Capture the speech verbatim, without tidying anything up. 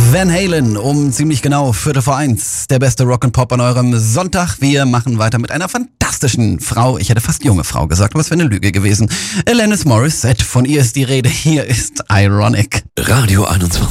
Van Halen um ziemlich genau Viertel vor eins. Der beste Rock and Pop an eurem Sonntag. Wir machen weiter mit einer fantastischen Frau. Ich hätte fast junge Frau gesagt, aber es wäre eine Lüge gewesen. Alanis Morissette, von ihr ist die Rede. Hier ist Ironic. Radio einundzwanzig.